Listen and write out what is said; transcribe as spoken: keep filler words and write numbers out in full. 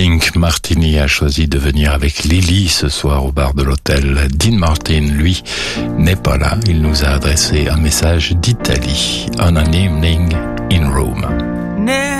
Pink Martini a choisi de venir avec Lily ce soir au bar de l'hôtel. Dean Martin, lui, n'est pas là. Il nous a adressé un message d'Italie. On an evening in Rome.